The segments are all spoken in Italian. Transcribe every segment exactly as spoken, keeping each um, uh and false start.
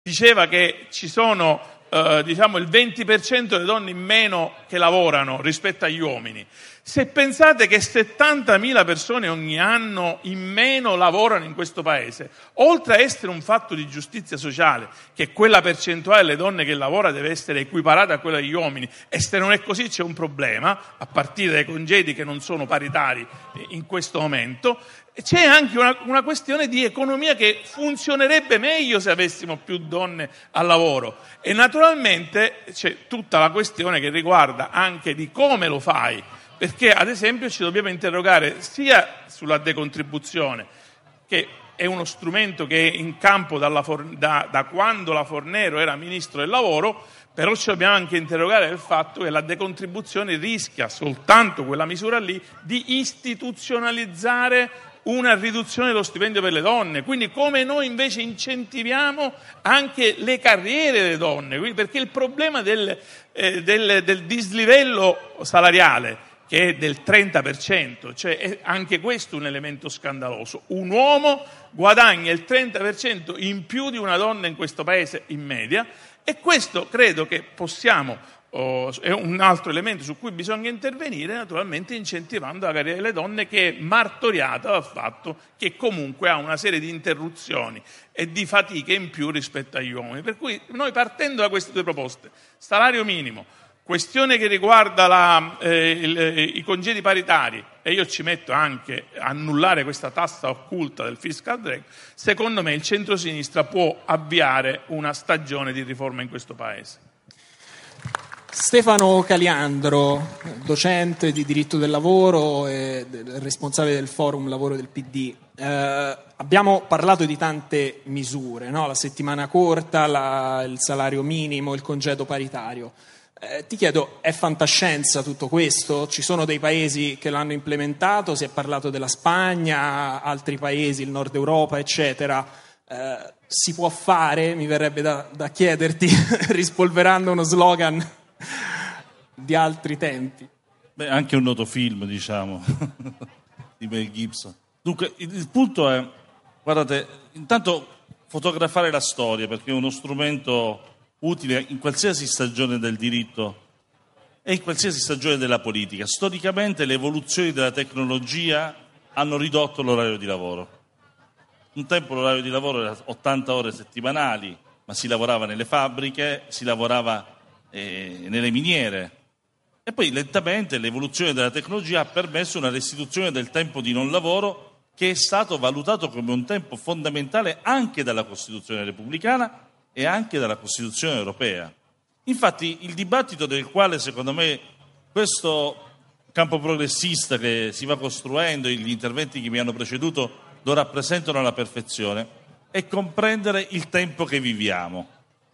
diceva che ci sono eh, diciamo il venti per cento delle donne in meno che lavorano rispetto agli uomini. Se pensate che settantamila persone ogni anno in meno lavorano in questo paese, oltre a essere un fatto di giustizia sociale, che quella percentuale delle donne che lavora deve essere equiparata a quella degli uomini, e se non è così c'è un problema, a partire dai congedi che non sono paritari in questo momento, c'è anche una, una questione di economia che funzionerebbe meglio se avessimo più donne al lavoro. E naturalmente c'è tutta la questione che riguarda anche di come lo fai, perché ad esempio ci dobbiamo interrogare sia sulla decontribuzione, che è uno strumento che è in campo dalla For- da, da quando la Fornero era Ministro del Lavoro, però ci dobbiamo anche interrogare del fatto che la decontribuzione rischia, soltanto quella misura lì, di istituzionalizzare una riduzione dello stipendio per le donne. Quindi come noi invece incentiviamo anche le carriere delle donne, perché il problema del, eh, del, del dislivello salariale, che è del trenta per cento, cioè è anche questo un elemento scandaloso. Un uomo guadagna il trenta per cento in più di una donna in questo paese in media, e questo credo che possiamo, oh, è un altro elemento su cui bisogna intervenire, naturalmente incentivando la carriera delle donne, che è martoriata dal fatto che comunque ha una serie di interruzioni e di fatiche in più rispetto agli uomini. Per cui noi, partendo da queste due proposte, salario minimo, questione che riguarda la, eh, il, i congedi paritari, e io ci metto anche annullare questa tassa occulta del fiscal drag, secondo me il centrosinistra può avviare una stagione di riforma in questo Paese. Stefano Caliandro, docente di diritto del lavoro e responsabile del forum lavoro del P D. Eh, abbiamo parlato di tante misure, no? La settimana corta, la, il salario minimo, il congedo paritario. Eh, ti chiedo, è fantascienza tutto questo? Ci sono dei paesi che l'hanno implementato, si è parlato della Spagna, altri paesi, il Nord Europa, eccetera. Eh, si può fare, mi verrebbe da, da chiederti, rispolverando uno slogan di altri tempi? Beh, anche un noto film, diciamo, di Mel Gibson. Dunque, il, il punto è, guardate, intanto fotografare la storia, perché è uno strumento utile in qualsiasi stagione del diritto e in qualsiasi stagione della politica. Storicamente le evoluzioni della tecnologia hanno ridotto l'orario di lavoro. Un tempo l'orario di lavoro era ottanta ore settimanali, ma si lavorava nelle fabbriche, si lavorava eh, nelle miniere. E poi lentamente l'evoluzione della tecnologia ha permesso una restituzione del tempo di non lavoro, che è stato valutato come un tempo fondamentale anche dalla Costituzione repubblicana e anche dalla Costituzione europea. Infatti il dibattito del quale secondo me questo campo progressista che si va costruendo e gli interventi che mi hanno preceduto lo rappresentano alla perfezione è comprendere il tempo che viviamo.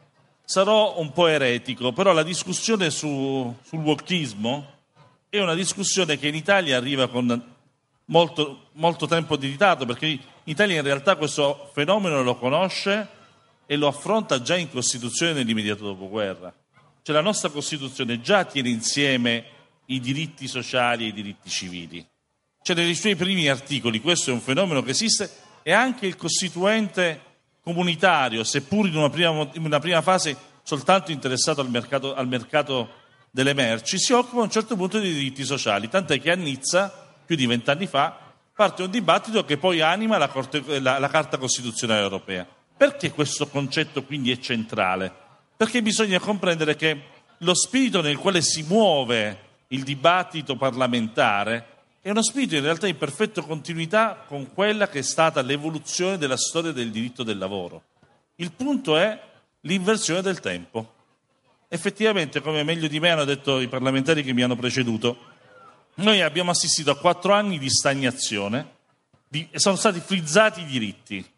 Sarò un po' eretico, però la discussione su, sul wokismo è una discussione che in Italia arriva con molto, molto tempo di ritardo, perché in Italia in realtà questo fenomeno lo conosce e lo affronta già in Costituzione nell'immediato dopoguerra. Cioè la nostra Costituzione già tiene insieme i diritti sociali e i diritti civili. Cioè nei suoi primi articoli, questo è un fenomeno che esiste, e anche il costituente comunitario, seppur in una prima, in una prima fase soltanto interessato al mercato, al mercato delle merci, si occupa a un certo punto di diritti sociali, tant'è che a Nizza, più di vent'anni fa, parte un dibattito che poi anima la, Corte, la, la Carta Costituzionale Europea. Perché questo concetto quindi è centrale? Perché bisogna comprendere che lo spirito nel quale si muove il dibattito parlamentare è uno spirito in realtà in perfetta continuità con quella che è stata l'evoluzione della storia del diritto del lavoro. Il punto è l'inversione del tempo. Effettivamente, come meglio di me hanno detto i parlamentari che mi hanno preceduto, noi abbiamo assistito a quattro anni di stagnazione, di, sono stati frizzati i diritti.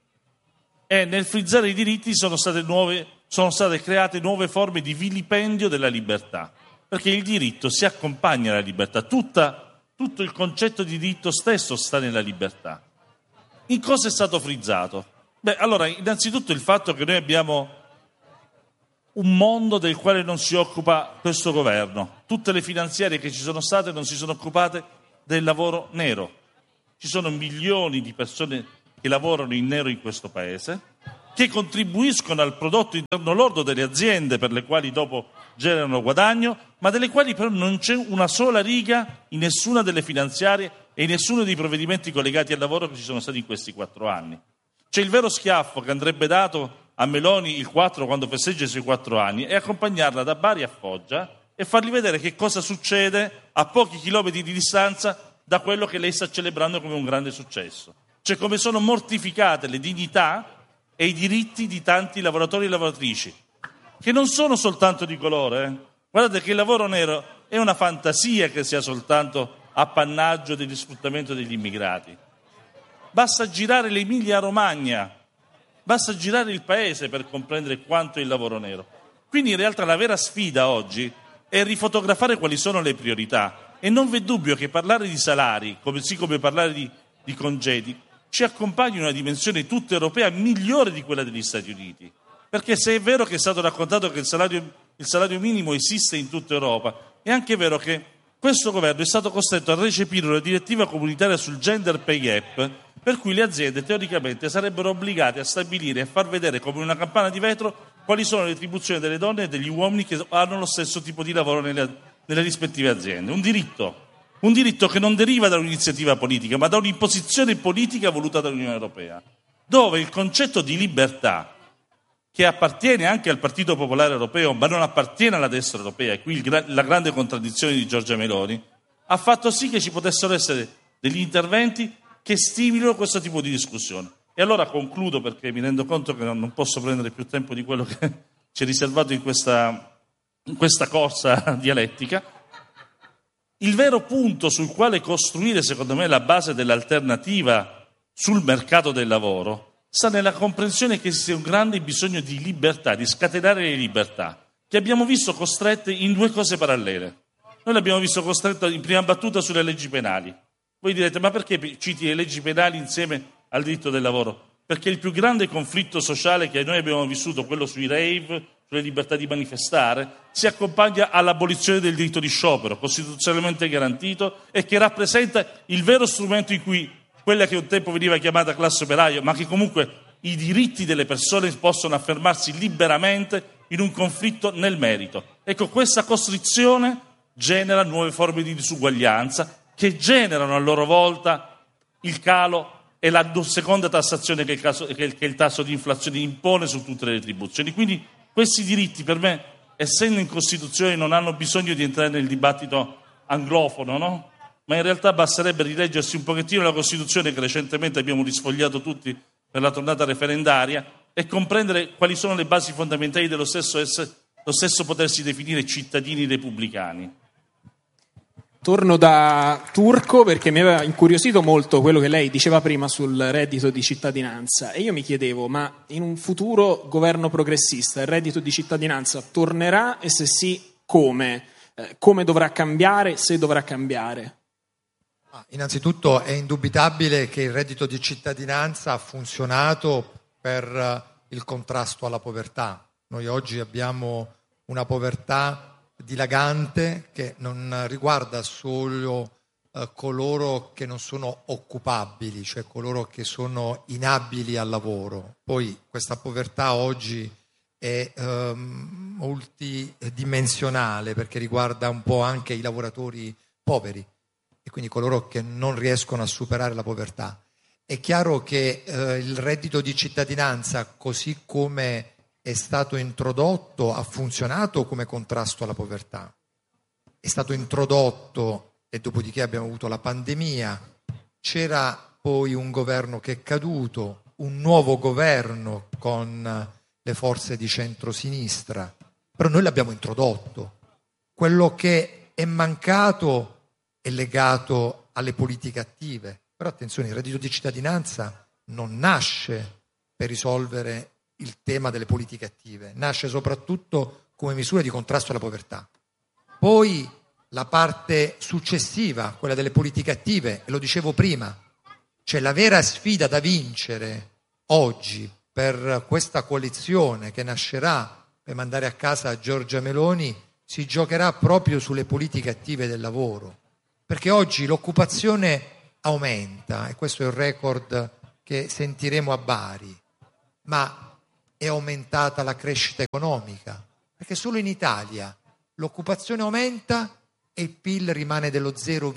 E nel frizzare i diritti sono state, nuove, sono state create nuove forme di vilipendio della libertà, perché il diritto si accompagna alla libertà, Tutta, tutto il concetto di diritto stesso sta nella libertà. In cosa è stato frizzato? Beh, allora, innanzitutto il fatto che noi abbiamo un mondo del quale non si occupa questo governo. Tutte le finanziarie che ci sono state non si sono occupate del lavoro nero. Ci sono milioni di persone che lavorano in nero in questo paese che contribuiscono al prodotto interno lordo delle aziende, per le quali dopo generano guadagno, ma delle quali però non c'è una sola riga in nessuna delle finanziarie e in nessuno dei provvedimenti collegati al lavoro che ci sono stati in questi quattro anni. C'è il vero schiaffo che andrebbe dato a Meloni il quattro quando festeggia i suoi quattro anni e accompagnarla da Bari a Foggia e fargli vedere che cosa succede a pochi chilometri di distanza da quello che lei sta celebrando come un grande successo. Cioè come sono mortificate le dignità e i diritti di tanti lavoratori e lavoratrici, che non sono soltanto di colore. Eh. Guardate che il lavoro nero è una fantasia che sia soltanto appannaggio degli sfruttamento degli immigrati. Basta girare l'Emilia-Romagna, basta girare il paese per comprendere quanto è il lavoro nero. Quindi in realtà la vera sfida oggi è rifotografare quali sono le priorità e non v'è dubbio che parlare di salari, così come parlare di, di congedi, ci accompagna una dimensione tutta europea migliore di quella degli Stati Uniti. Perché se è vero che è stato raccontato che il salario, il salario minimo esiste in tutta Europa, è anche vero che questo governo è stato costretto a recepire una direttiva comunitaria sul gender pay gap, per cui le aziende teoricamente sarebbero obbligate a stabilire e a far vedere come una campana di vetro quali sono le retribuzioni delle donne e degli uomini che hanno lo stesso tipo di lavoro nelle, nelle rispettive aziende. Un diritto. Un diritto che non deriva da un'iniziativa politica, ma da un'imposizione politica voluta dall'Unione Europea, dove il concetto di libertà, che appartiene anche al Partito Popolare Europeo, ma non appartiene alla destra europea, e qui il, la grande contraddizione di Giorgia Meloni, ha fatto sì che ci potessero essere degli interventi che stimolino questo tipo di discussione. E allora concludo, perché mi rendo conto che non posso prendere più tempo di quello che ci è riservato in questa, in questa corsa dialettica. Il vero punto sul quale costruire, secondo me, la base dell'alternativa sul mercato del lavoro sta nella comprensione che esiste un grande bisogno di libertà, di scatenare le libertà, che abbiamo visto costrette in due cose parallele. Noi l'abbiamo visto costretto in prima battuta sulle leggi penali. Voi direte, ma perché citi le leggi penali insieme al diritto del lavoro? Perché il più grande conflitto sociale che noi abbiamo vissuto, quello sui rave, sulle libertà di manifestare, si accompagna all'abolizione del diritto di sciopero, costituzionalmente garantito, e che rappresenta il vero strumento in cui quella che un tempo veniva chiamata classe operaia, ma che comunque i diritti delle persone possono affermarsi liberamente in un conflitto nel merito. Ecco, questa costrizione genera nuove forme di disuguaglianza che generano a loro volta il calo e la seconda tassazione che il, caso, che il, che il tasso di inflazione impone su tutte le retribuzioni. Quindi questi diritti, per me, essendo in Costituzione, non hanno bisogno di entrare nel dibattito anglofono, no? Ma in realtà basterebbe rileggersi un pochettino la Costituzione che recentemente abbiamo risfogliato tutti per la tornata referendaria e comprendere quali sono le basi fondamentali dello stesso, essere, lo stesso potersi definire cittadini repubblicani. Torno da Turco perché mi aveva incuriosito molto quello che lei diceva prima sul reddito di cittadinanza e io mi chiedevo, ma in un futuro governo progressista il reddito di cittadinanza tornerà e se sì, come? Eh, come dovrà cambiare, se dovrà cambiare? Ah, innanzitutto è indubitabile che il reddito di cittadinanza ha funzionato per il contrasto alla povertà. Noi oggi abbiamo una povertà dilagante che non riguarda solo eh, coloro che non sono occupabili, cioè coloro che sono inabili al lavoro. Poi questa povertà oggi è eh, multidimensionale perché riguarda un po' anche i lavoratori poveri e quindi coloro che non riescono a superare la povertà. È chiaro che eh, il reddito di cittadinanza, così come è stato introdotto, ha funzionato come contrasto alla povertà. È stato introdotto e dopodiché abbiamo avuto la pandemia, c'era poi un governo che è caduto, un nuovo governo con le forze di centrosinistra, però noi l'abbiamo introdotto. Quello che è mancato è legato alle politiche attive, però attenzione, il reddito di cittadinanza non nasce per risolvere il tema delle politiche attive, nasce soprattutto come misura di contrasto alla povertà. Poi la parte successiva, quella delle politiche attive, e lo dicevo prima, cioè la vera sfida da vincere oggi per questa coalizione che nascerà per mandare a casa Giorgia Meloni si giocherà proprio sulle politiche attive del lavoro, perché oggi l'occupazione aumenta e questo è il record che sentiremo a Bari, ma è aumentata la crescita economica, perché solo in Italia l'occupazione aumenta e il P I L rimane dello zero,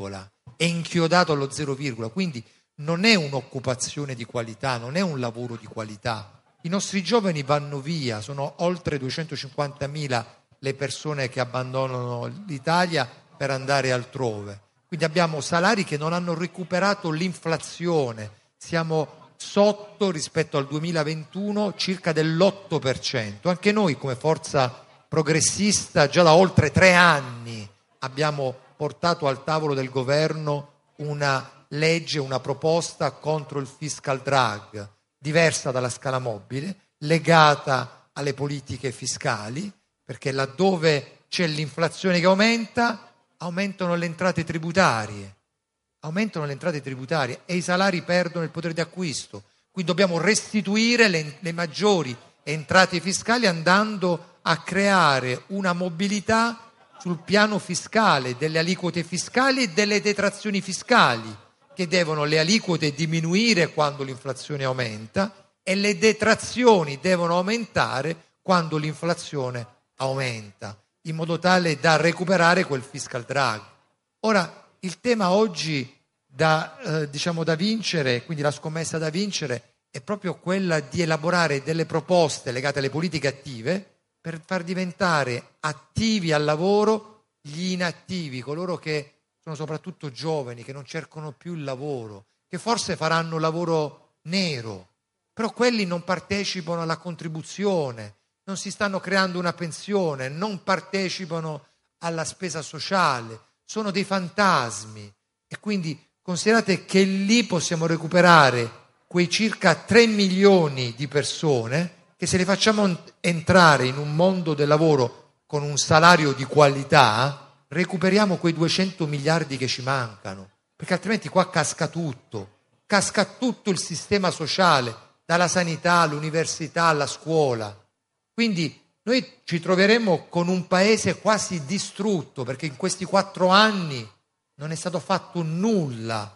è inchiodato allo zero, quindi non è un'occupazione di qualità, non è un lavoro di qualità. I nostri giovani vanno via, sono oltre duecentocinquantamila le persone che abbandonano l'Italia per andare altrove. Quindi abbiamo salari che non hanno recuperato l'inflazione, siamo sotto rispetto al duemilaventuno circa dell'otto per cento. Anche noi come forza progressista già da oltre tre anni abbiamo portato al tavolo del governo una legge, una proposta contro il fiscal drag, diversa dalla scala mobile, legata alle politiche fiscali, perché laddove c'è l'inflazione che aumenta, aumentano le entrate tributarie, aumentano le entrate tributarie e i salari perdono il potere di acquisto. Quindi dobbiamo restituire le, le maggiori entrate fiscali andando a creare una mobilità sul piano fiscale, delle aliquote fiscali e delle detrazioni fiscali, che devono le aliquote diminuire quando l'inflazione aumenta e le detrazioni devono aumentare quando l'inflazione aumenta, in modo tale da recuperare quel fiscal drag. Ora, il tema oggi da, eh, diciamo da vincere, quindi la scommessa da vincere, è proprio quella di elaborare delle proposte legate alle politiche attive per far diventare attivi al lavoro gli inattivi, coloro che sono soprattutto giovani, che non cercano più il lavoro, che forse faranno lavoro nero, però quelli non partecipano alla contribuzione, non si stanno creando una pensione, non partecipano alla spesa sociale, sono dei fantasmi e quindi considerate che lì possiamo recuperare quei circa tre milioni di persone che se le facciamo entrare in un mondo del lavoro con un salario di qualità recuperiamo quei duecento miliardi che ci mancano, perché altrimenti qua casca tutto, casca tutto il sistema sociale, dalla sanità all'università alla scuola. Quindi noi ci troveremo con un paese quasi distrutto, perché in questi quattro anni non è stato fatto nulla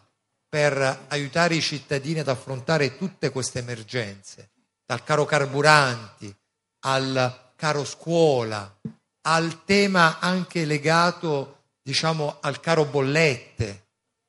per aiutare i cittadini ad affrontare tutte queste emergenze, dal caro carburanti al caro scuola, al tema anche legato, diciamo, al caro bollette.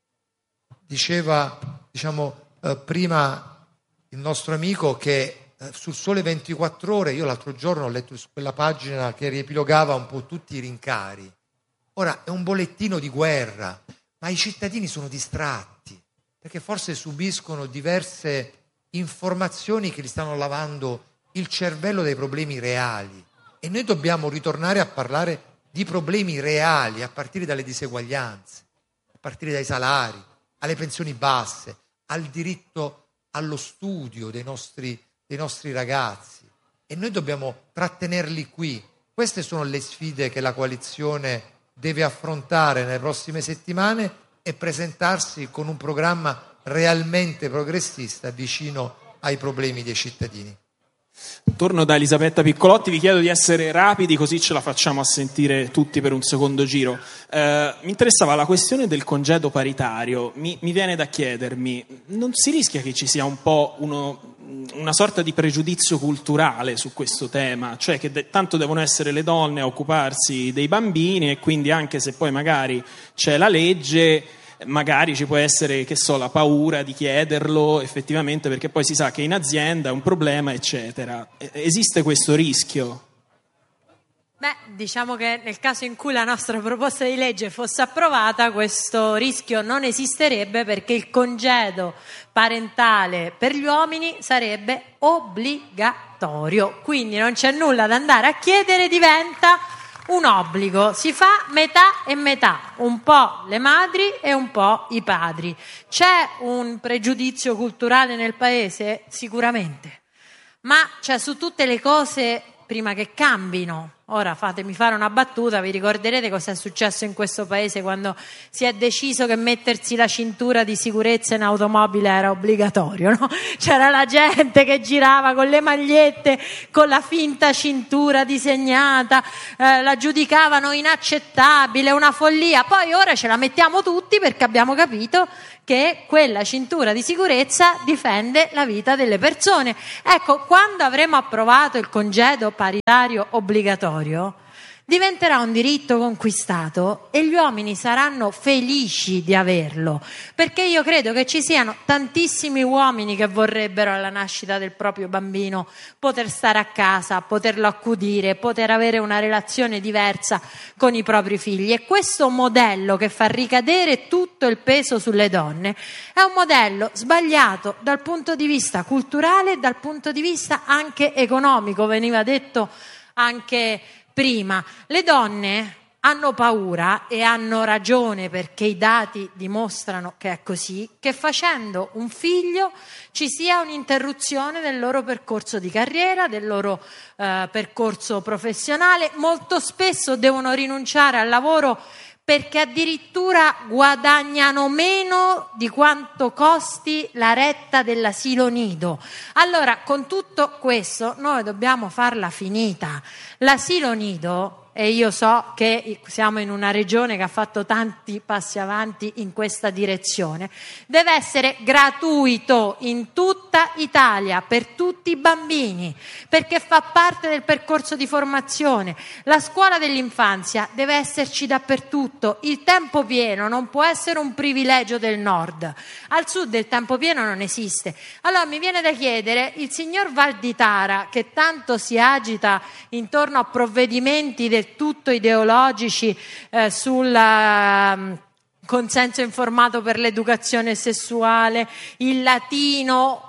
Diceva, diciamo, eh, prima il nostro amico che eh, sul Sole ventiquattro Ore, io l'altro giorno ho letto su quella pagina che riepilogava un po' tutti i rincari. Ora, è un bollettino di guerra, ma i cittadini sono distratti, perché forse subiscono diverse informazioni che gli stanno lavando il cervello dai problemi reali. E noi dobbiamo ritornare a parlare di problemi reali, a partire dalle diseguaglianze, a partire dai salari, alle pensioni basse, al diritto allo studio dei nostri, dei nostri ragazzi. E noi dobbiamo trattenerli qui. Queste sono le sfide che la coalizione deve affrontare nelle prossime settimane e presentarsi con un programma realmente progressista vicino ai problemi dei cittadini. Torno da Elisabetta Piccolotti, vi chiedo di essere rapidi così ce la facciamo a sentire tutti per un secondo giro. Eh, mi interessava la questione del congedo paritario, mi, mi viene da chiedermi, non si rischia che ci sia un po' uno, una sorta di pregiudizio culturale su questo tema, cioè che de- tanto devono essere le donne a occuparsi dei bambini e quindi anche se poi magari c'è la legge magari ci può essere, che so, la paura di chiederlo effettivamente perché poi si sa che in azienda è un problema, eccetera. Esiste questo rischio? Beh, diciamo che nel caso in cui la nostra proposta di legge fosse approvata questo rischio non esisterebbe perché il congedo parentale per gli uomini sarebbe obbligatorio, quindi non c'è nulla da andare a chiedere, diventa un obbligo, si fa metà e metà, un po' le madri e un po' i padri. C'è un pregiudizio culturale nel paese? Sicuramente, ma c'è su tutte le cose prima che cambino. Ora fatemi fare una battuta, vi ricorderete cosa è successo in questo paese quando si è deciso che mettersi la cintura di sicurezza in automobile era obbligatorio, no? C'era la gente che girava con le magliette, con la finta cintura disegnata, eh, la giudicavano inaccettabile, una follia. Poi ora ce la mettiamo tutti perché abbiamo capito che quella cintura di sicurezza difende la vita delle persone. Ecco, quando avremo approvato il congedo paritario obbligatorio, diventerà un diritto conquistato e gli uomini saranno felici di averlo, perché io credo che ci siano tantissimi uomini che vorrebbero alla nascita del proprio bambino poter stare a casa, poterlo accudire, poter avere una relazione diversa con i propri figli, e questo modello che fa ricadere tutto il peso sulle donne è un modello sbagliato dal punto di vista culturale e dal punto di vista anche economico. Veniva detto anche prima, le donne hanno paura, e hanno ragione perché i dati dimostrano che è così, che facendo un figlio ci sia un'interruzione del loro percorso di carriera, del loro eh, percorso professionale. Molto spesso devono rinunciare al lavoro perché addirittura guadagnano meno di quanto costi la retta dell'asilo nido. Allora, con tutto questo, noi dobbiamo farla finita. L'asilo nido, e io so che siamo in una regione che ha fatto tanti passi avanti in questa direzione, deve essere gratuito in tutta Italia per tutti i bambini, perché fa parte del percorso di formazione. La scuola dell'infanzia deve esserci dappertutto. Il tempo pieno non può essere un privilegio del nord. Al sud il tempo pieno non esiste. Allora mi viene da chiedere, il signor Valditara, che tanto si agita intorno a provvedimenti del tutto ideologici eh, sul uh, consenso informato per l'educazione sessuale, il latino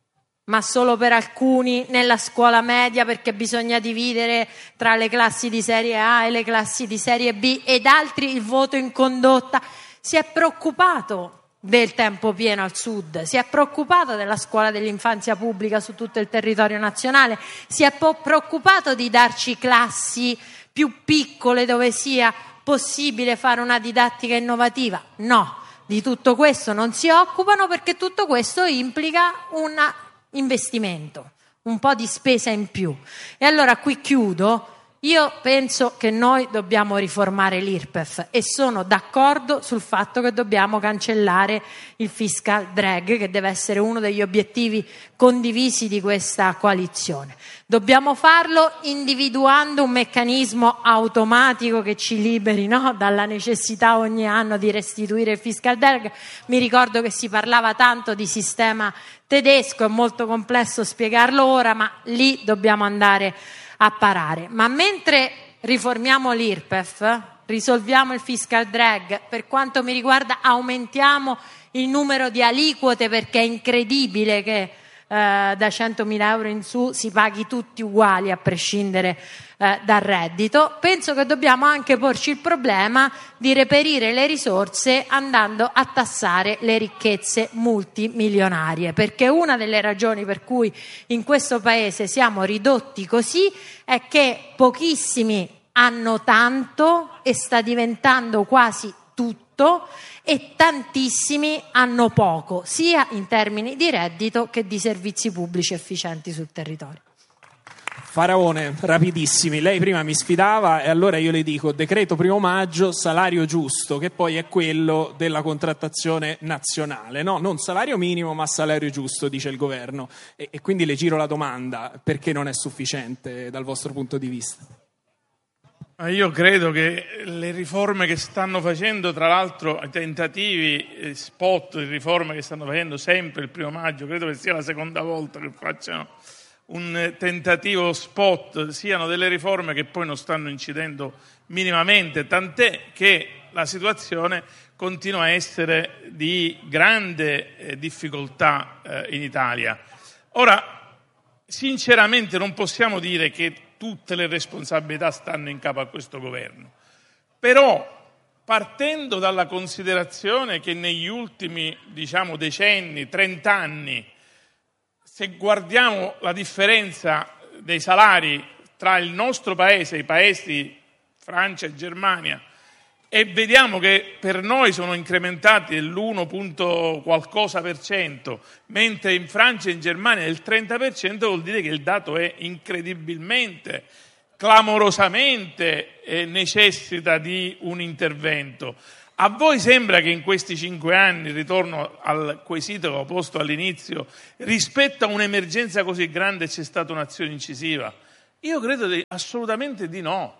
ma solo per alcuni nella scuola media perché bisogna dividere tra le classi di serie A e le classi di serie B, ed altri il voto in condotta. Si è preoccupato del tempo pieno al sud, si è preoccupato della scuola dell'infanzia pubblica su tutto il territorio nazionale, si è preoccupato di darci classi più piccole dove sia possibile fare una didattica innovativa. No, di tutto questo non si occupano, perché tutto questo implica un investimento, un po' di spesa in più. E allora qui chiudo. Io penso che noi dobbiamo riformare l'I R P E F e sono d'accordo sul fatto che dobbiamo cancellare il fiscal drag, che deve essere uno degli obiettivi condivisi di questa coalizione. Dobbiamo farlo individuando un meccanismo automatico che ci liberi, no, dalla necessità ogni anno di restituire il fiscal drag. Mi ricordo che si parlava tanto di sistema tedesco, è molto complesso spiegarlo ora, ma lì dobbiamo andare a parare. Ma mentre riformiamo l'I R P E F, risolviamo il fiscal drag, per quanto mi riguarda aumentiamo il numero di aliquote, perché è incredibile che eh, da centomila euro in su si paghi tutti uguali a prescindere eh, dal reddito. Penso che dobbiamo anche porci il problema di reperire le risorse andando a tassare le ricchezze multimilionarie, perché una delle ragioni per cui in questo paese siamo ridotti così è che pochissimi hanno tanto e sta diventando quasi tutto, e tantissimi hanno poco, sia in termini di reddito che di servizi pubblici efficienti sul territorio. Faraone, rapidissimi. Lei prima mi sfidava e allora io le dico decreto primo maggio, salario giusto, che poi è quello della contrattazione nazionale, no? Non salario minimo ma salario giusto, dice il governo, e, e quindi le giro la domanda: perché non è sufficiente dal vostro punto di vista? Io credo che le riforme che stanno facendo, tra l'altro i tentativi spot di riforme che stanno facendo sempre il primo maggio, credo che sia la seconda volta che facciano un tentativo spot, siano delle riforme che poi non stanno incidendo minimamente, tant'è che la situazione continua a essere di grande eh, difficoltà eh, in Italia. Ora, sinceramente non possiamo dire che tutte le responsabilità stanno in capo a questo governo, però partendo dalla considerazione che negli ultimi, diciamo, decenni, trent'anni, se guardiamo la differenza dei salari tra il nostro paese e i paesi Francia e Germania, e vediamo che per noi sono incrementati dell'uno punto qualcosa per cento, mentre in Francia e in Germania del trenta per cento, vuol dire che il dato è incredibilmente, clamorosamente eh, necessita di un intervento. A voi sembra che in questi cinque anni, ritorno al quesito che ho posto all'inizio, rispetto a un'emergenza così grande c'è stata un'azione incisiva? Io credo di, assolutamente di no.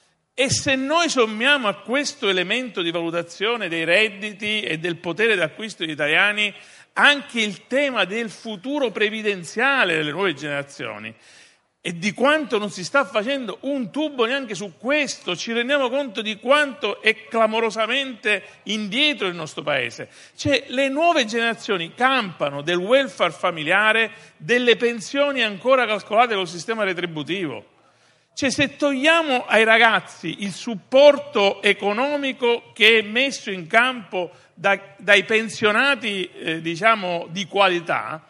E se noi sommiamo a questo elemento di valutazione dei redditi e del potere d'acquisto degli italiani anche il tema del futuro previdenziale delle nuove generazioni e di quanto non si sta facendo un tubo neanche su questo, ci rendiamo conto di quanto è clamorosamente indietro il nostro paese. Cioè, le nuove generazioni campano del welfare familiare, delle pensioni ancora calcolate col sistema retributivo. Cioè, se togliamo ai ragazzi il supporto economico che è messo in campo da, dai pensionati, eh, diciamo, di qualità,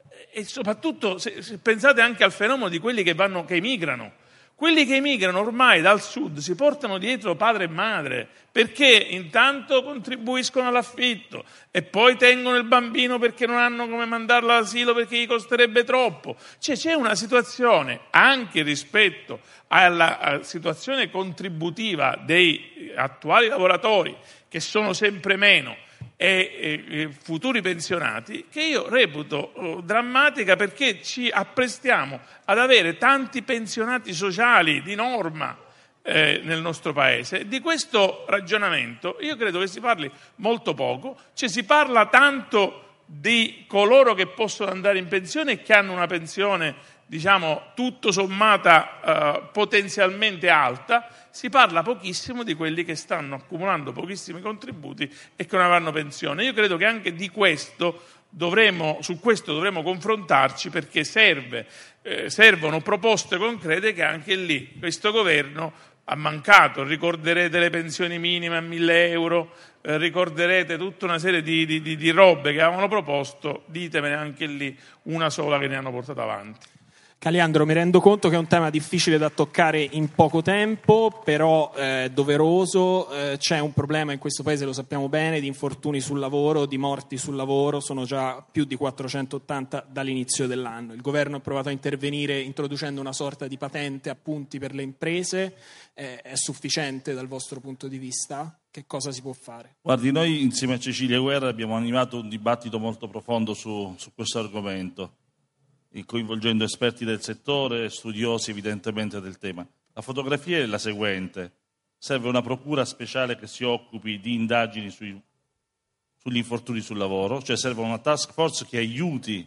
e soprattutto se, se pensate anche al fenomeno di quelli che vanno, che emigrano. Quelli che emigrano ormai dal sud si portano dietro padre e madre, perché intanto contribuiscono all'affitto e poi tengono il bambino perché non hanno come mandarlo all'asilo perché gli costerebbe troppo. Cioè, c'è una situazione anche rispetto alla, alla situazione contributiva dei attuali lavoratori, che sono sempre meno, e, e futuri pensionati, che io reputo oh, drammatica, perché ci apprestiamo ad avere tanti pensionati sociali di norma eh, nel nostro paese. Di questo ragionamento io credo che si parli molto poco, cioè si parla tanto di coloro che possono andare in pensione e che hanno una pensione, diciamo, tutto sommata eh, potenzialmente alta. Si parla pochissimo di quelli che stanno accumulando pochissimi contributi e che non avranno pensione. Io credo che anche di questo dovremo, su questo dovremo confrontarci, perché serve, eh, servono proposte concrete che anche lì questo governo ha mancato. Ricorderete le pensioni minime a mille euro, eh, ricorderete tutta una serie di, di, di, di robe che avevano proposto, ditemene anche lì una sola che ne hanno portato avanti. Caliandro, mi rendo conto che è un tema difficile da toccare in poco tempo, però è eh, doveroso. Eh, c'è un problema in questo paese, lo sappiamo bene, di infortuni sul lavoro, di morti sul lavoro, sono già più di quattrocentottanta dall'inizio dell'anno. Il governo ha provato a intervenire introducendo una sorta di patente a punti per le imprese. Eh, è sufficiente dal vostro punto di vista? Che cosa si può fare? Guardi, noi insieme a Cecilia Guerra abbiamo animato un dibattito molto profondo su, su questo argomento, coinvolgendo esperti del settore, studiosi evidentemente del tema. La fotografia è la seguente: serve una procura speciale che si occupi di indagini sui, sugli infortuni sul lavoro, cioè serve una task force che aiuti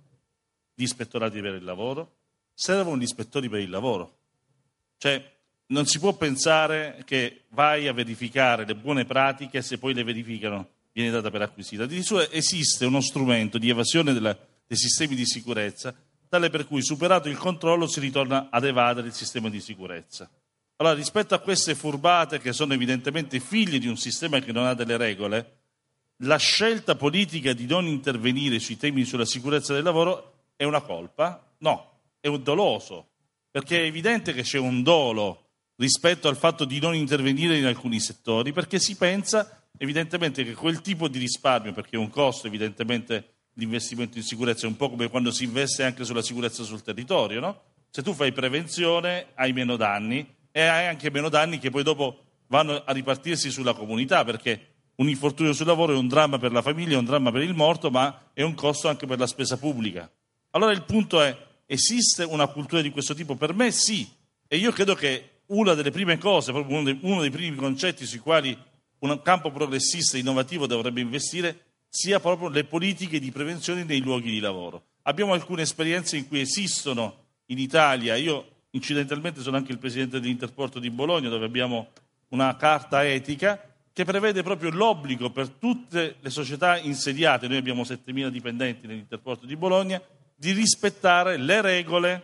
gli ispettorati per il lavoro, servono gli ispettori per il lavoro. Cioè non si può pensare che vai a verificare le buone pratiche e se poi le verificano viene data per acquisita. Addirittura esiste uno strumento di evasione della dei sistemi di sicurezza, tale per cui, superato il controllo, si ritorna ad evadere il sistema di sicurezza. Allora, rispetto a queste furbate che sono evidentemente figlie di un sistema che non ha delle regole, la scelta politica di non intervenire sui temi sulla sicurezza del lavoro è una colpa? No, è un doloso, perché è evidente che c'è un dolo rispetto al fatto di non intervenire in alcuni settori, perché si pensa evidentemente che quel tipo di risparmio, perché è un costo evidentemente l'investimento in sicurezza, è un po' come quando si investe anche sulla sicurezza sul territorio, no? Se tu fai prevenzione hai meno danni e hai anche meno danni che poi dopo vanno a ripartirsi sulla comunità, perché un infortunio sul lavoro è un dramma per la famiglia, è un dramma per il morto, ma è un costo anche per la spesa pubblica. Allora il punto è: esiste una cultura di questo tipo? Per me sì, e io credo che una delle prime cose, proprio uno dei, uno dei primi concetti sui quali un campo progressista innovativo dovrebbe investire sia proprio le politiche di prevenzione nei luoghi di lavoro. Abbiamo alcune esperienze in cui esistono in Italia. Io incidentalmente sono anche il presidente dell'Interporto di Bologna, dove abbiamo una carta etica che prevede proprio l'obbligo per tutte le società insediate, noi abbiamo settemila dipendenti nell'Interporto di Bologna, di rispettare le regole.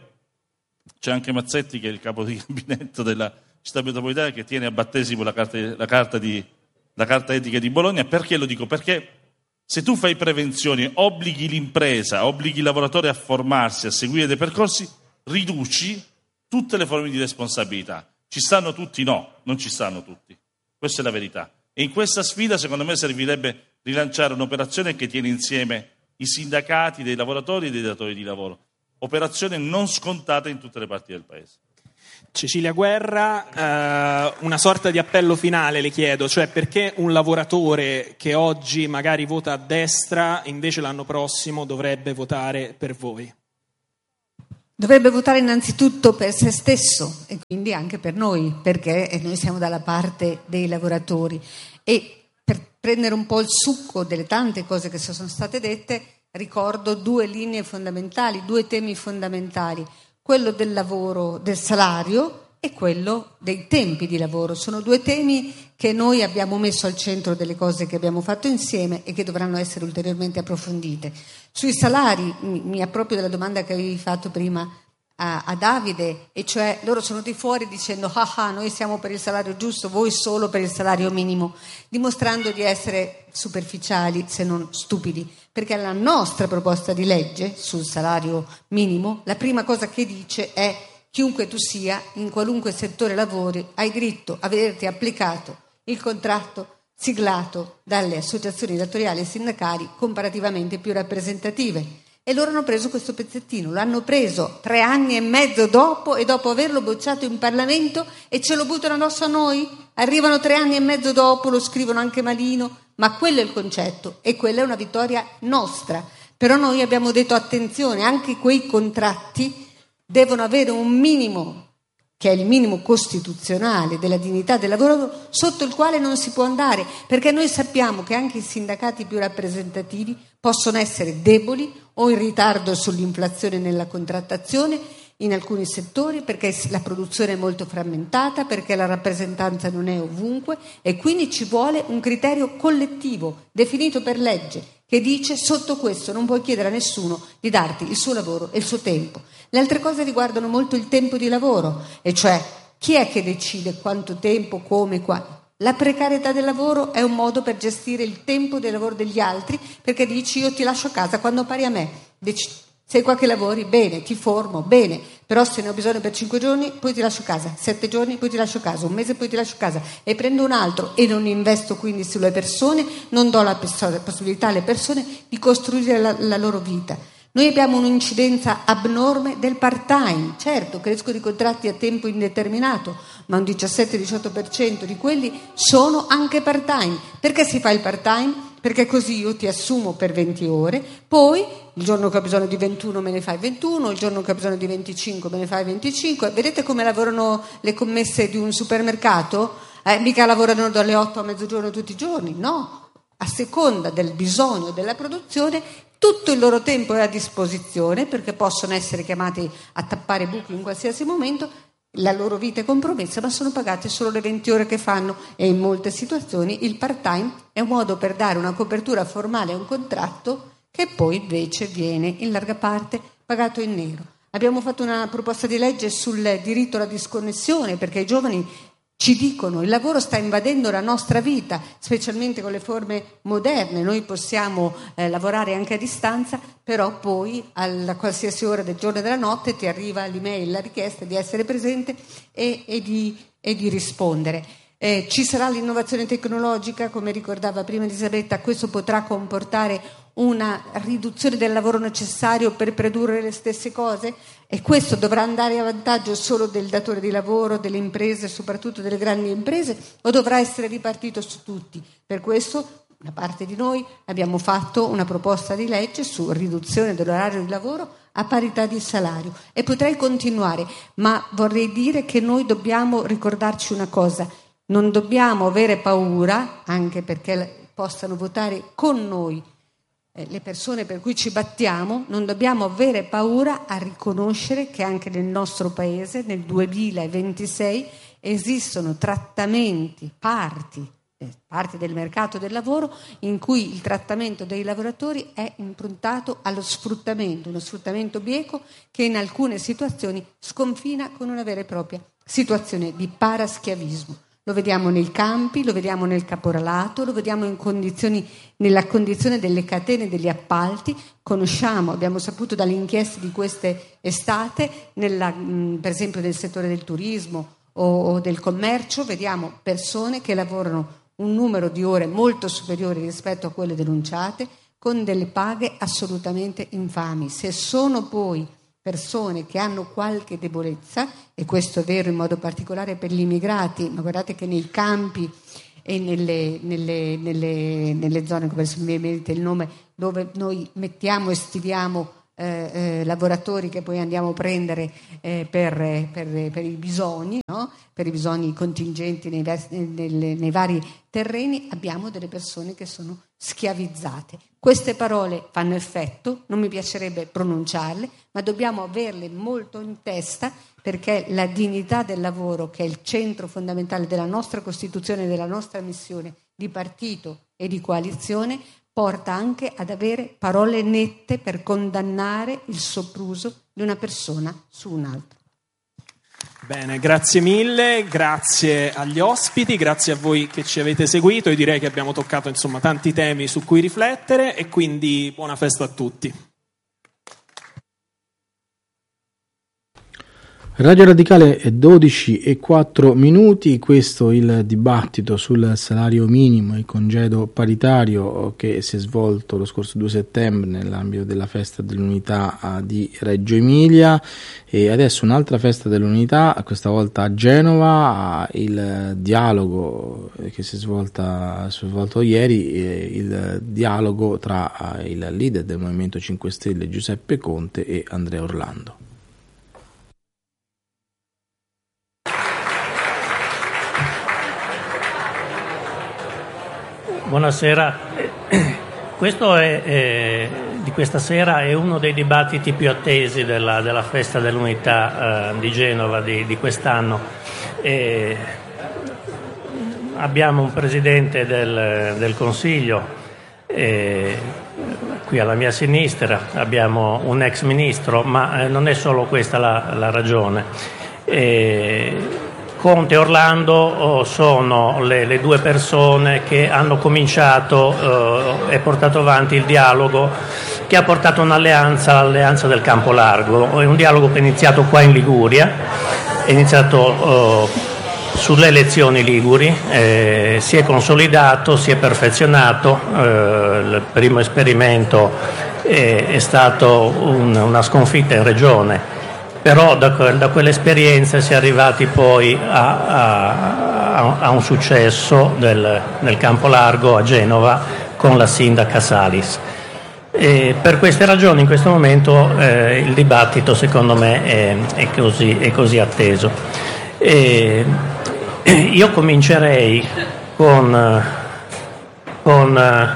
C'è anche Mazzetti, che è il capo di gabinetto della città metropolitana, che tiene a battesimo la carta, la carta, di, la carta etica di Bologna. Perché lo dico? Perché se tu fai prevenzione, obblighi l'impresa, obblighi i lavoratori a formarsi, a seguire dei percorsi, riduci tutte le forme di responsabilità. Ci stanno tutti? No, non ci stanno tutti. Questa è la verità. E in questa sfida, secondo me, servirebbe rilanciare un'operazione che tiene insieme i sindacati dei lavoratori e dei datori di lavoro. Operazione non scontata in tutte le parti del Paese. Cecilia Guerra, eh, una sorta di appello finale le chiedo, cioè perché un lavoratore che oggi magari vota a destra invece l'anno prossimo dovrebbe votare per voi? Dovrebbe votare innanzitutto per se stesso e quindi anche per noi, perché noi siamo dalla parte dei lavoratori. E per prendere un po' il succo delle tante cose che sono state dette, ricordo due linee fondamentali, due temi fondamentali, quello del lavoro, del salario e quello dei tempi di lavoro. Sono due temi che noi abbiamo messo al centro delle cose che abbiamo fatto insieme e che dovranno essere ulteriormente approfondite. Sui salari, mi, mi approprio della domanda che avevi fatto prima a, a Davide, e cioè loro sono venuti fuori dicendo ah ah, noi siamo per il salario giusto, voi solo per il salario minimo, dimostrando di essere superficiali se non stupidi, perché la nostra proposta di legge sul salario minimo, la prima cosa che dice è: chiunque tu sia, in qualunque settore lavori, hai diritto a vederti applicato il contratto siglato dalle associazioni datoriali e sindacali comparativamente più rappresentative. E loro hanno preso questo pezzettino, l'hanno preso tre anni e mezzo dopo, e dopo averlo bocciato in Parlamento, e ce lo buttano addosso a noi? Arrivano tre anni e mezzo dopo, lo scrivono anche malino, ma quello è il concetto e quella è una vittoria nostra. Però noi abbiamo detto attenzione, anche quei contratti devono avere un minimo, che è il minimo costituzionale della dignità del lavoro, sotto il quale non si può andare, perché noi sappiamo che anche i sindacati più rappresentativi possono essere deboli o in ritardo sull'inflazione nella contrattazione in alcuni settori, perché la produzione è molto frammentata, perché la rappresentanza non è ovunque, e quindi ci vuole un criterio collettivo definito per legge che dice: sotto questo non puoi chiedere a nessuno di darti il suo lavoro e il suo tempo. Le altre cose riguardano molto il tempo di lavoro, e cioè chi è che decide quanto tempo, come, quando. La precarietà del lavoro è un modo per gestire il tempo del lavoro degli altri, perché dici: io ti lascio a casa quando pari a me, Dec- sei qua che lavori, bene, ti formo, bene, però se ne ho bisogno per cinque giorni poi ti lascio a casa, sette giorni poi ti lascio a casa, un mese poi ti lascio a casa e prendo un altro, e non investo quindi sulle persone, non do la possibilità alle persone di costruire la, la loro vita. Noi abbiamo un'incidenza abnorme del part-time, certo, crescono i contratti a tempo indeterminato, ma un diciassette diciotto per cento di quelli sono anche part-time. Perché si fa il part-time? Perché così io ti assumo per venti ore, poi il giorno che ho bisogno di ventuno me ne fai ventuno, il giorno che ho bisogno di venticinque me ne fai venticinque. Vedete come lavorano le commesse di un supermercato? Eh, mica lavorano dalle otto a mezzogiorno tutti i giorni, no, a seconda del bisogno della produzione. Tutto il loro tempo è a disposizione, perché possono essere chiamati a tappare buchi in qualsiasi momento, la loro vita è compromessa, ma sono pagate solo le venti ore che fanno, e in molte situazioni il part-time è un modo per dare una copertura formale a un contratto che poi invece viene in larga parte pagato in nero. Abbiamo fatto una proposta di legge sul diritto alla disconnessione, perché i giovani ci dicono: il lavoro sta invadendo la nostra vita, specialmente con le forme moderne. Noi possiamo eh, lavorare anche a distanza, però poi a qualsiasi ora del giorno e della notte ti arriva l'email, la richiesta di essere presente e, e, di, e di rispondere. Eh, ci sarà l'innovazione tecnologica, come ricordava prima Elisabetta, questo potrà comportare una riduzione del lavoro necessario per produrre le stesse cose, e questo dovrà andare a vantaggio solo del datore di lavoro, delle imprese, soprattutto delle grandi imprese, o dovrà essere ripartito su tutti? Per questo, da parte di noi, abbiamo fatto una proposta di legge su riduzione dell'orario di lavoro a parità di salario, e potrei continuare, ma vorrei dire che noi dobbiamo ricordarci una cosa: non dobbiamo avere paura, anche perché possano votare con noi le persone per cui ci battiamo, non dobbiamo avere paura a riconoscere che anche nel nostro paese nel duemilaventisei esistono trattamenti, parti, eh, parti del mercato del lavoro in cui il trattamento dei lavoratori è improntato allo sfruttamento, uno sfruttamento bieco che in alcune situazioni sconfina con una vera e propria situazione di paraschiavismo. Lo vediamo nei campi, lo vediamo nel caporalato, lo vediamo in condizioni, nella condizione delle catene degli appalti. Conosciamo, abbiamo saputo dalle inchieste di queste estate, nella, per esempio nel settore del turismo o, o del commercio, vediamo persone che lavorano un numero di ore molto superiore rispetto a quelle denunciate, con delle paghe assolutamente infami. Se sono poi persone che hanno qualche debolezza, e questo è vero in modo particolare per gli immigrati, ma guardate che nei campi e nelle, nelle, nelle, nelle zone, come mi merita il nome, dove noi mettiamo e stiviamo eh, eh, lavoratori che poi andiamo a prendere eh, per, per, per i bisogni, no? Per i bisogni contingenti nei, nei, nei vari terreni, abbiamo delle persone che sono schiavizzate. Queste parole fanno effetto, non mi piacerebbe pronunciarle, ma dobbiamo averle molto in testa, perché la dignità del lavoro, che è il centro fondamentale della nostra Costituzione e della nostra missione di partito e di coalizione, porta anche ad avere parole nette per condannare il sopruso di una persona su un'altra. Bene, grazie mille, grazie agli ospiti, grazie a voi che ci avete seguito. Io direi che abbiamo toccato insomma tanti temi su cui riflettere, e quindi buona festa a tutti. Radio Radicale è dodici e quattro minuti, questo il dibattito sul salario minimo e congedo paritario che si è svolto lo scorso due settembre nell'ambito della festa dell'unità di Reggio Emilia, e adesso un'altra festa dell'unità, questa volta a Genova, il dialogo che si è, svolta, si è svolto ieri, il dialogo tra il leader del Movimento cinque Stelle Giuseppe Conte e Andrea Orlando. Buonasera, questo è, eh, di questa sera è uno dei dibattiti più attesi della, della festa dell'unità eh, di Genova di, di quest'anno. E abbiamo un presidente del, del Consiglio eh, qui alla mia sinistra, abbiamo un ex ministro, ma eh, non è solo questa la, la ragione. E Conte e Orlando sono le, le due persone che hanno cominciato eh, e portato avanti il dialogo che ha portato un'alleanza, l'alleanza del Campo Largo. È un dialogo che è iniziato qua in Liguria, è iniziato eh, sulle elezioni liguri, eh, si è consolidato, si è perfezionato. Eh, il primo esperimento è, è stato un, una sconfitta in regione. Però da, da quell'esperienza si è arrivati poi a, a, a un successo del, del Campo Largo a Genova con la sindaca Salis. E per queste ragioni in questo momento eh, il dibattito secondo me è, è, così, è così atteso. E io comincerei con, con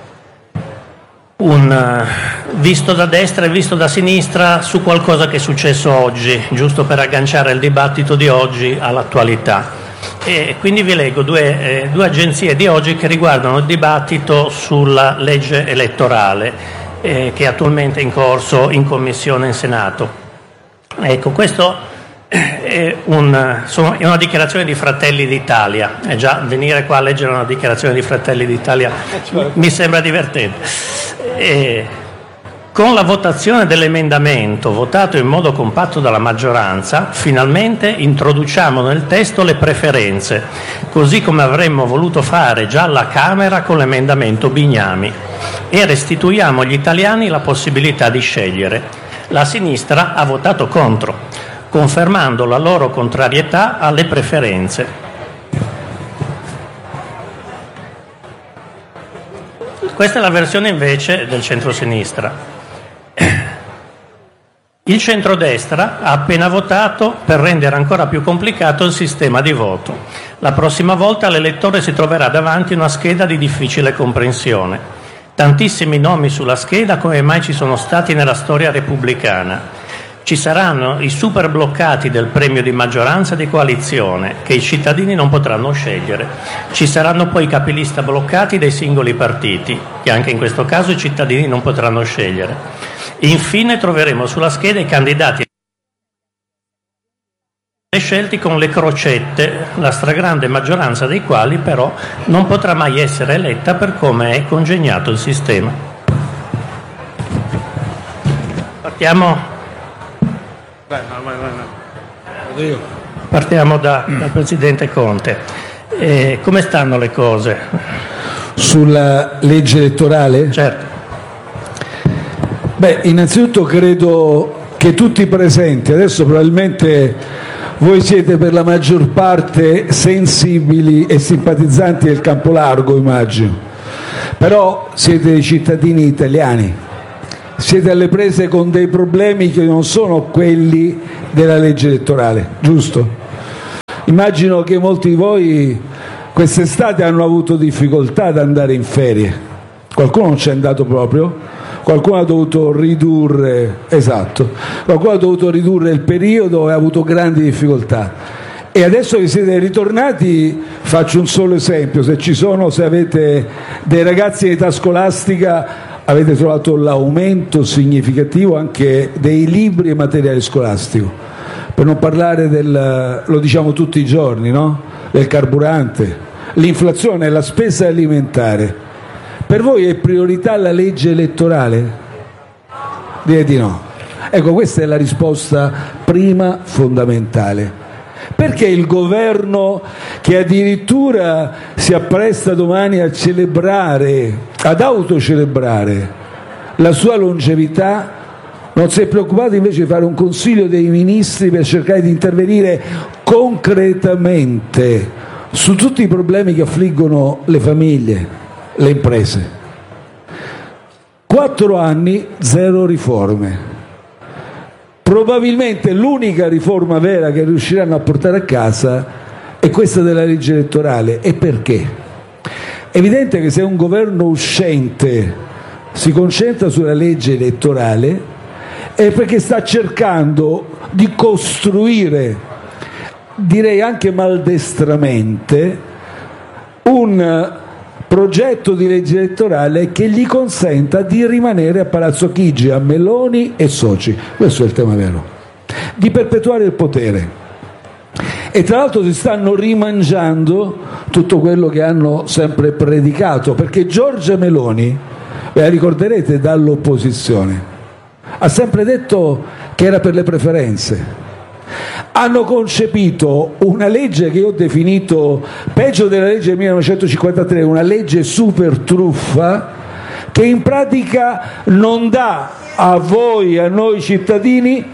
un visto da destra e visto da sinistra su qualcosa che è successo oggi, giusto per agganciare il dibattito di oggi all'attualità. E quindi vi leggo due, eh, due agenzie di oggi che riguardano il dibattito sulla legge elettorale eh, che è attualmente in corso in commissione in Senato. Ecco, questo è, un, sono, è una dichiarazione di Fratelli d'Italia. E già venire qua a leggere una dichiarazione di Fratelli d'Italia mi sembra divertente. E con la votazione dell'emendamento votato in modo compatto dalla maggioranza, finalmente introduciamo nel testo le preferenze, così come avremmo voluto fare già alla Camera con l'emendamento Bignami, e restituiamo agli italiani la possibilità di scegliere. La sinistra ha votato contro, confermando la loro contrarietà alle preferenze. Questa è la versione invece del centrosinistra. Il centrodestra ha appena votato per rendere ancora più complicato il sistema di voto. La prossima volta l'elettore si troverà davanti a una scheda di difficile comprensione. Tantissimi nomi sulla scheda come mai ci sono stati nella storia repubblicana. Ci saranno i super bloccati del premio di maggioranza di coalizione che i cittadini non potranno scegliere. Ci saranno poi i capilista bloccati dei singoli partiti che anche in questo caso i cittadini non potranno scegliere. Infine troveremo sulla scheda i candidati scelti con le crocette, la stragrande maggioranza dei quali però non potrà mai essere eletta per come è congegnato il sistema. Partiamo, Vai, vai, vai, vai. partiamo da, dal Presidente Conte. Eh, come stanno le cose? Sulla legge elettorale? Certo. Beh, innanzitutto credo che tutti i presenti, adesso probabilmente voi siete per la maggior parte sensibili e simpatizzanti del campo largo, immagino, però siete dei cittadini italiani, siete alle prese con dei problemi che non sono quelli della legge elettorale, giusto? Immagino che molti di voi quest'estate hanno avuto difficoltà ad andare in ferie, qualcuno non c'è andato proprio, qualcuno ha dovuto ridurre, esatto, qualcuno ha dovuto ridurre il periodo e ha avuto grandi difficoltà. E adesso che siete ritornati, faccio un solo esempio: se ci sono, se avete dei ragazzi in età scolastica, avete trovato l'aumento significativo anche dei libri e materiale scolastico, per non parlare del, lo diciamo tutti i giorni, no? Del carburante, l'inflazione, la spesa alimentare. Per voi è priorità la legge elettorale? Direi di no. Ecco, questa è la risposta prima fondamentale. Perché il governo, che addirittura si appresta domani a celebrare, ad autocelebrare la sua longevità, non si è preoccupato invece di fare un consiglio dei ministri per cercare di intervenire concretamente su tutti i problemi che affliggono le famiglie, le imprese? Quattro anni, zero riforme. Probabilmente l'unica riforma vera che riusciranno a portare a casa è questa della legge elettorale. E perché? È evidente che se un governo uscente si concentra sulla legge elettorale è perché sta cercando di costruire, direi anche maldestramente, un progetto di legge elettorale che gli consenta di rimanere a Palazzo Chigi, a Meloni e soci. Questo è il tema vero, di perpetuare il potere. E tra l'altro si stanno rimangiando tutto quello che hanno sempre predicato, perché Giorgia Meloni, ve la ricorderete dall'opposizione, ha sempre detto che era per le preferenze. Hanno concepito una legge che io ho definito, peggio della legge del millenovecentocinquantatré, una legge super truffa, che in pratica non dà a voi, a noi cittadini,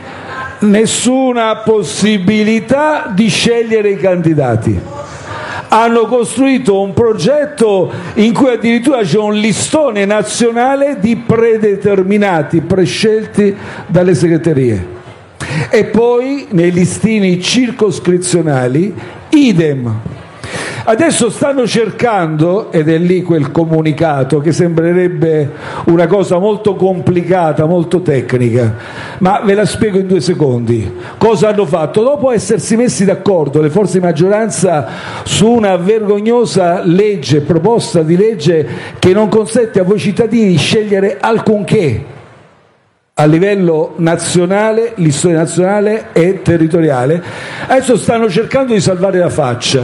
nessuna possibilità di scegliere i candidati. Hanno costruito un progetto in cui addirittura c'è un listone nazionale di predeterminati, prescelti dalle segreterie. E poi nei listini circoscrizionali idem. Adesso stanno cercando, ed è lì quel comunicato che sembrerebbe una cosa molto complicata, molto tecnica, ma ve la spiego in due secondi. Cosa hanno fatto? Dopo essersi messi d'accordo le forze di maggioranza su una vergognosa legge, proposta di legge che non consente a voi cittadini di scegliere alcunché a livello nazionale, listone nazionale e territoriale, adesso stanno cercando di salvare la faccia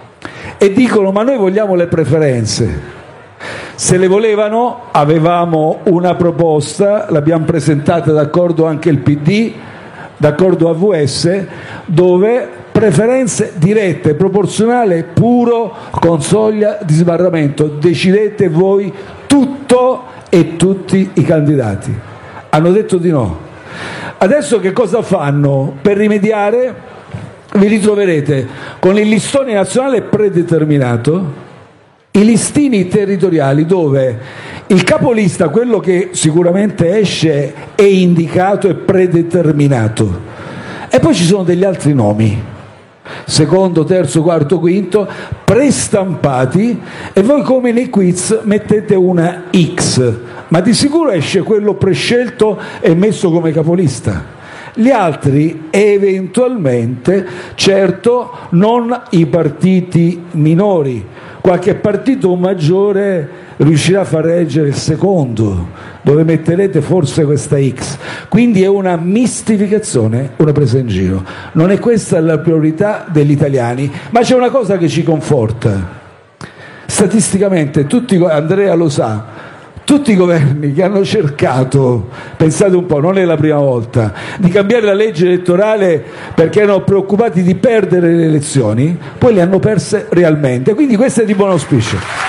e dicono: ma noi vogliamo le preferenze. Se le volevano, avevamo una proposta, l'abbiamo presentata d'accordo anche il P D, d'accordo A V S, dove preferenze dirette, proporzionale puro, con soglia di sbarramento, decidete voi tutto e tutti i candidati. Hanno detto di no. Adesso che cosa fanno? Per rimediare vi ritroverete con il listone nazionale predeterminato, i listini territoriali dove il capolista, quello che sicuramente esce, è indicato e predeterminato, e poi ci sono degli altri nomi, secondo, terzo, quarto, quinto, prestampati, e voi come nei quiz mettete una X, ma di sicuro esce quello prescelto e messo come capolista. Gli altri eventualmente, certo non i partiti minori, qualche partito maggiore riuscirà a far reggere il secondo, dove metterete forse questa X. Quindi è una mistificazione, una presa in giro. Non è questa la priorità degli italiani, ma c'è una cosa che ci conforta. Statisticamente, tutti, Andrea lo sa, tutti i governi che hanno cercato, pensate un po', non è la prima volta, di cambiare la legge elettorale perché erano preoccupati di perdere le elezioni, poi le hanno perse realmente. Quindi questo è di buon auspicio.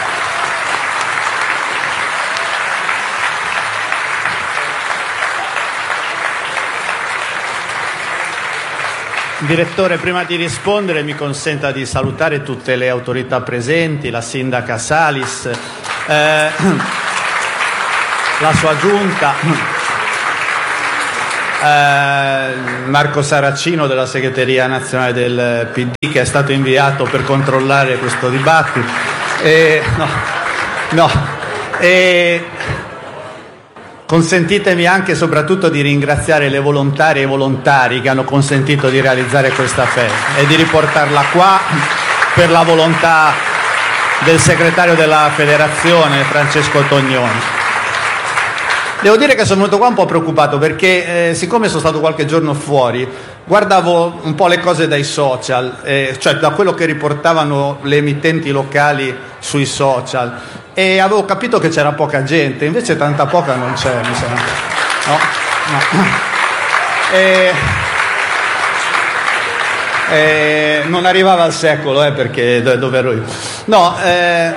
Direttore, prima di rispondere mi consenta di salutare tutte le autorità presenti, la sindaca Salis, eh, la sua giunta, eh, Marco Saracino della segreteria nazionale del P D che è stato inviato per controllare questo dibattito. E, no, no, e, consentitemi anche e soprattutto di ringraziare le volontarie e i volontari che hanno consentito di realizzare questa festa e di riportarla qua per la volontà del segretario della federazione Francesco Tognoni. Devo dire che sono venuto qua un po' preoccupato perché eh, siccome sono stato qualche giorno fuori, guardavo un po' le cose dai social, eh, cioè da quello che riportavano le emittenti locali sui social, e avevo capito che c'era poca gente, invece tanta poca non c'è, mi sembra. No? No. E, e non arrivava al secolo, eh, perché dove ero io. No, eh,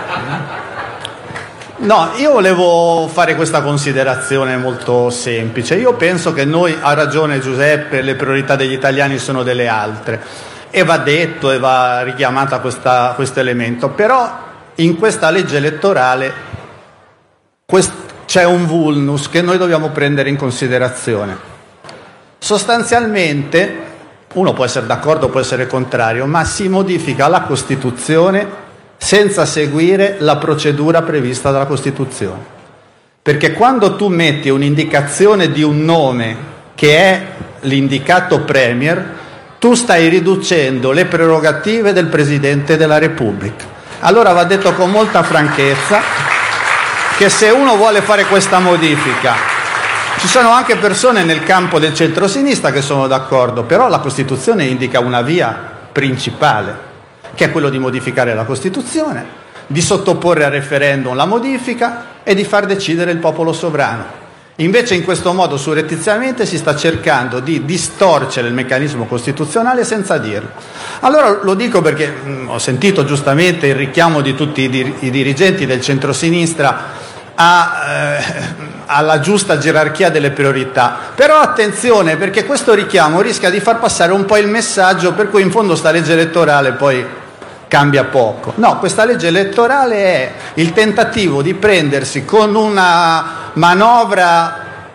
no, io volevo fare questa considerazione molto semplice. Io penso che noi, ha ragione Giuseppe, le priorità degli italiani sono delle altre, e va detto e va richiamata questa, questo elemento, però in questa legge elettorale quest- c'è un vulnus che noi dobbiamo prendere in considerazione. Sostanzialmente, uno può essere d'accordo, può essere contrario, ma si modifica la Costituzione senza seguire la procedura prevista dalla Costituzione. Perché quando tu metti un'indicazione di un nome che è l'indicato Premier, tu stai riducendo le prerogative del Presidente della Repubblica. Allora va detto con molta franchezza che se uno vuole fare questa modifica, ci sono anche persone nel campo del centro-sinistra che sono d'accordo, però la Costituzione indica una via principale, che è quello di modificare la Costituzione, di sottoporre a referendum la modifica e di far decidere il popolo sovrano. Invece in questo modo surrettiziamente si sta cercando di distorcere il meccanismo costituzionale senza dirlo. Allora lo dico perché mh, ho sentito giustamente il richiamo di tutti i, dir- i dirigenti del centrosinistra a, eh, alla giusta gerarchia delle priorità. Però attenzione, perché questo richiamo rischia di far passare un po' il messaggio per cui in fondo sta legge elettorale poi cambia poco. No, questa legge elettorale è il tentativo di prendersi con una manovra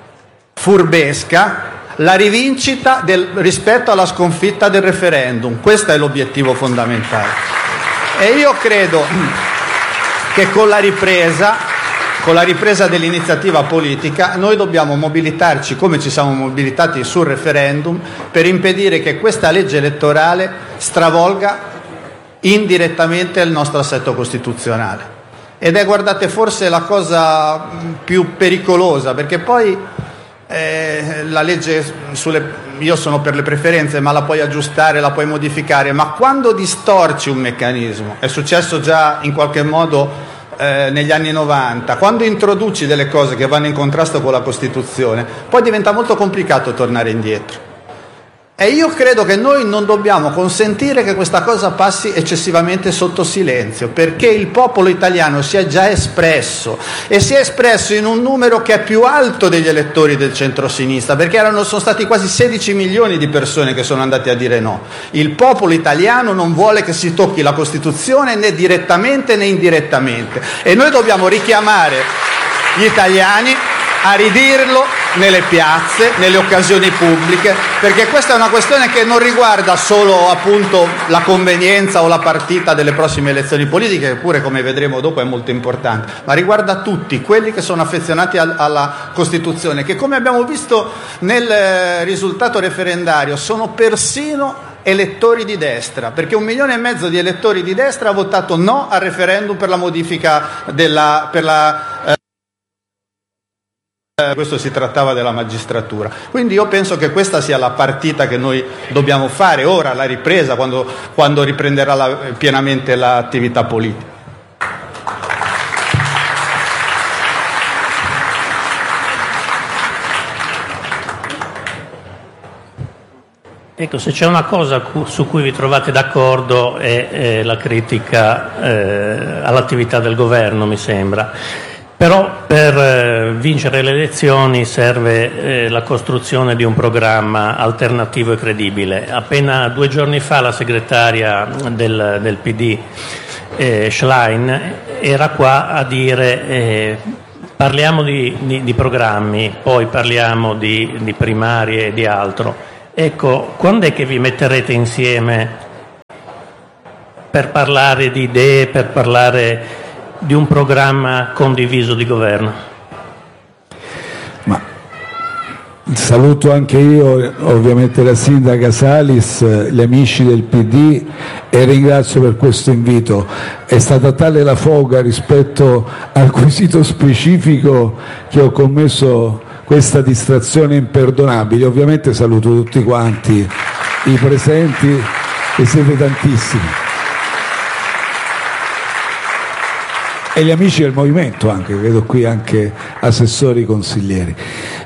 furbesca la rivincita del, rispetto alla sconfitta del referendum. Questo è l'obiettivo fondamentale. E io credo che con la ripresa, con la ripresa dell'iniziativa politica, noi dobbiamo mobilitarci come ci siamo mobilitati sul referendum per impedire che questa legge elettorale stravolga indirettamente il nostro assetto costituzionale. Ed è, guardate, forse la cosa più pericolosa, perché poi eh, la legge sulle, io sono per le preferenze, ma la puoi aggiustare, la puoi modificare, ma quando distorci un meccanismo, è successo già in qualche modo eh, negli anni novanta, quando introduci delle cose che vanno in contrasto con la Costituzione, poi diventa molto complicato tornare indietro. E io credo che noi non dobbiamo consentire che questa cosa passi eccessivamente sotto silenzio, perché il popolo italiano si è già espresso e si è espresso in un numero che è più alto degli elettori del centro-sinistra, perché erano, sono stati quasi sedici milioni di persone che sono andati a dire no. Il popolo italiano non vuole che si tocchi la Costituzione né direttamente né indirettamente, e noi dobbiamo richiamare gli italiani a ridirlo nelle piazze, nelle occasioni pubbliche, perché questa è una questione che non riguarda solo appunto la convenienza o la partita delle prossime elezioni politiche, che pure come vedremo dopo è molto importante, ma riguarda tutti quelli che sono affezionati al, alla Costituzione, che come abbiamo visto nel risultato referendario sono persino elettori di destra, perché un milione e mezzo di elettori di destra ha votato no al referendum per la modifica della... Per la, eh, questo si trattava della magistratura. Quindi io penso che questa sia la partita che noi dobbiamo fare ora, la ripresa, quando, quando riprenderà la, pienamente l'attività politica. Ecco, se c'è una cosa su cui vi trovate d'accordo è, è la critica eh, all'attività del governo, mi sembra. Però per eh, vincere le elezioni serve eh, la costruzione di un programma alternativo e credibile. Appena due giorni fa la segretaria del, del P D, eh, Schlein, era qua a dire eh, parliamo di, di, di programmi, poi parliamo di, di primarie e di altro. Ecco, quando è che vi metterete insieme per parlare di idee, per parlare di un programma condiviso di governo? Ma saluto anche io ovviamente la sindaca Salis, gli amici del P D, e ringrazio per questo invito. È stata tale la foga rispetto al quesito specifico che ho commesso questa distrazione imperdonabile. Ovviamente saluto tutti quanti i presenti, e siete tantissimi, e gli amici del movimento anche, vedo qui anche assessori, consiglieri.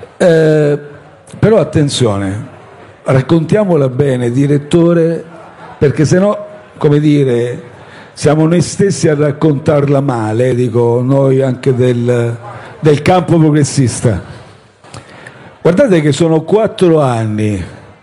Eh, però attenzione, raccontiamola bene, direttore, perché sennò, come dire, siamo noi stessi a raccontarla male, dico noi anche del, del campo progressista. Guardate che sono quattro anni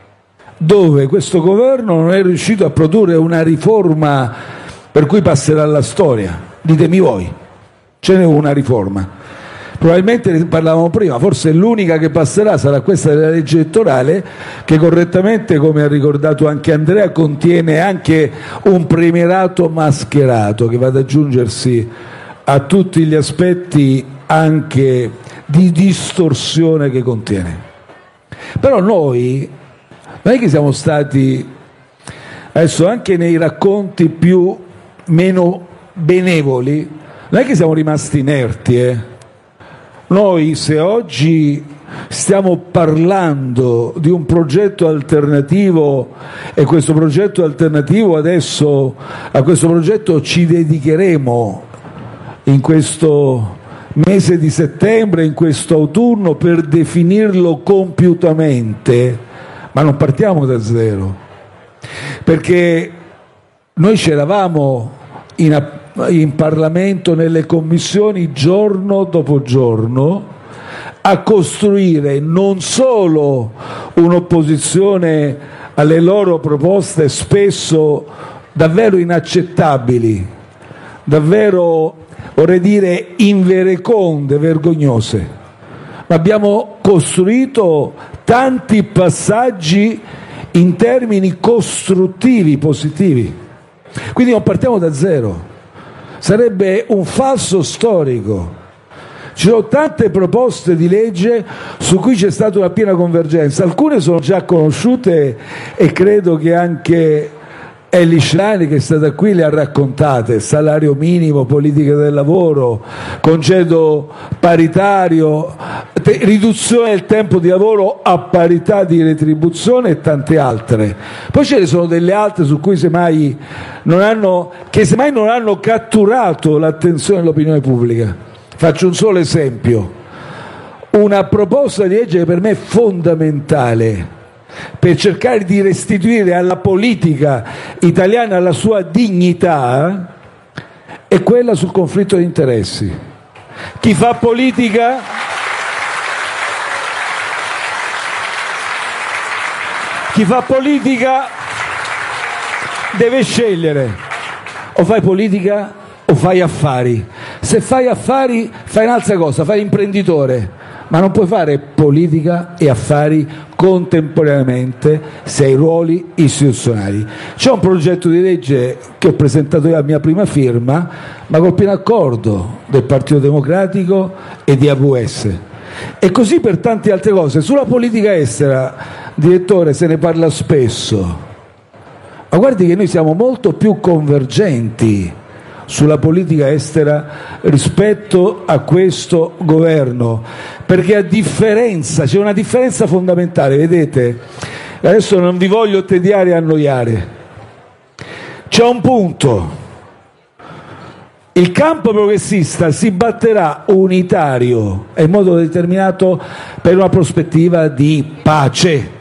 dove questo governo non è riuscito a produrre una riforma per cui passerà alla storia. Ditemi voi, ce n'è una riforma. Probabilmente ne parlavamo prima, forse l'unica che passerà sarà questa della legge elettorale, che correttamente, come ha ricordato anche Andrea, contiene anche un premierato mascherato che va ad aggiungersi a tutti gli aspetti anche di distorsione che contiene. Però noi non è che siamo stati, adesso anche nei racconti più meno benevoli, non è che siamo rimasti inerti, eh? Noi, se oggi stiamo parlando di un progetto alternativo, e questo progetto alternativo adesso, a questo progetto ci dedicheremo in questo mese di settembre, in questo autunno, per definirlo compiutamente, ma non partiamo da zero, perché noi c'eravamo in, in Parlamento, nelle commissioni, giorno dopo giorno, a costruire non solo un'opposizione alle loro proposte spesso davvero inaccettabili, davvero, vorrei dire, invereconde, vergognose, ma abbiamo costruito tanti passaggi in termini costruttivi, positivi. Quindi non partiamo da zero, sarebbe un falso storico. Ci sono tante proposte di legge su cui c'è stata una piena convergenza, alcune sono già conosciute e credo che anche Elly Schlein, che è stata qui, le ha raccontate: salario minimo, politica del lavoro, congedo paritario, te- riduzione del tempo di lavoro a parità di retribuzione e tante altre. Poi ce ne sono delle altre su cui semmai non hanno, che semmai non hanno catturato l'attenzione dell'opinione pubblica. Faccio un solo esempio: una proposta di legge che per me è fondamentale per cercare di restituire alla politica italiana la sua dignità è quella sul conflitto di interessi. Chi fa politica chi fa politica deve scegliere: o fai politica o fai affari. Se fai affari fai un'altra cosa, fai imprenditore, ma non puoi fare politica e affari contemporaneamente se hai ruoli istituzionali. C'è un progetto di legge che ho presentato io a mia prima firma, ma col pieno accordo del Partito Democratico e di A V S, e così per tante altre cose. Sulla politica estera, direttore, se ne parla spesso, Ma guardi che noi siamo molto più convergenti sulla politica estera rispetto a questo governo, perché a differenza, c'è una differenza fondamentale, vedete, adesso non vi voglio tediare e annoiare, c'è un punto, il campo progressista si batterà unitario e in modo determinato per una prospettiva di pace.